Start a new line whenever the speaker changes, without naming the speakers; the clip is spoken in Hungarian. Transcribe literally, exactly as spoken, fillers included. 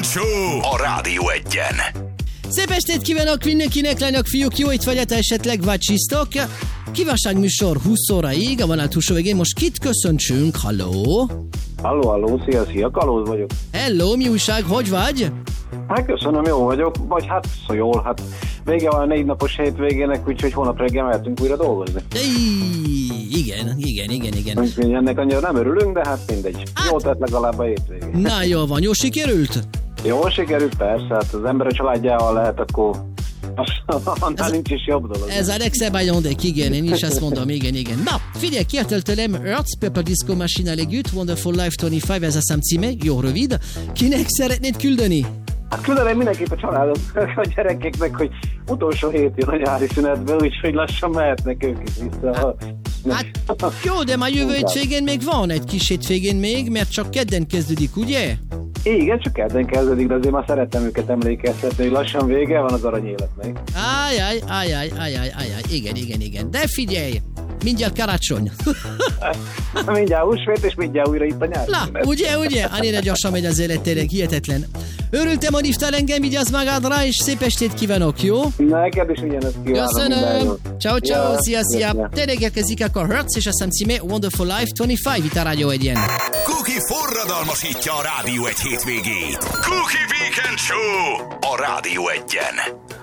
Show a Rádió Egyen.
Szép estét kívánok mindenkinek, lányok, fiúk, jó étvágyat, esetleg vacsisztok. Kívánság műsor húsz óraig, a vonal túlsó végén. Most kit köszöntsünk? Halló?
Halló, halló, szia, szia, Kalóz vagyok.
Hello, mi újság, hogy vagy?
Hát köszönöm, jó vagyok, vagy hát szó jól, hát vége van a négy napos hétvégének, úgyhogy holnap reggel mehetünk újra dolgozni.
Ej, igen, igen, igen, igen.
Úgyhogy ennek annyira nem örülünk, de hát mindegy. Hát... Jó tett legalább a hétvégén.
Na jó van, jó sikerült?
Jó sikerült, persze, hát az ember a családjával lehet, akkor annál nincs is jobb dolog.
Ez a legszebb ajándék, igen, én is ezt mondom, igen, igen. Na, figyelj, kértél tőlem Earth Pepper Disco Machine Legüt, Wonderful Life huszonöt, ez a szám címe, jó rövid. Kinek szeretnéd küldeni?
Hát küldeném mindenképp a családom, a gyerekeknek, hogy utolsó hét jön a nyári szünetből, úgyhogy lassan mehetnek ők is vissza.
Hát jó, de már jövő hétvégén még van egy kis hétvégén még, mert csak kedden kezdődik, ugye?
Igen, csak kedden kezdődik, de azért már szerettem őket emlékeztetni, hogy lassan vége van az aranyéletnek.
Ájjáj, ájjáj, ájjáj, ájjáj, igen, igen, igen. De figyelj, mindjárt karácsony.
Mindjárt húsvét, és mindjárt újra itt a nyár.
Na, ugye, ugye? Annyira gyorsan megy az élet, tényleg hihetetlen. Örültem, hogy hívtál engem, vigyázz magadra, és szép estét kívánok, jó?
Neked is ugyanezt kívánom.
Köszönöm. Ciao, ciao,
Ja,
szia, szia.
ja.
Tényleg érkezik akkor Hertz, és a szám címe Wonderful Life huszonöt, itt a Rádió Egyen.
Cookie forradalmasítja a Rádió Egy hétvégét. Cookie Weekend Show a Rádió Egyen.